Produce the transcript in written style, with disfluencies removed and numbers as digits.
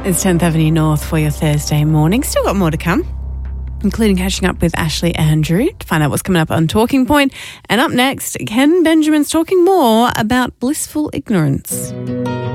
It's 10th Avenue North for your Thursday morning. Still got more to come, including catching up with Ashley Andrew to find out what's coming up on Talking Point. And up next, Ken Benjamin's talking more about blissful ignorance.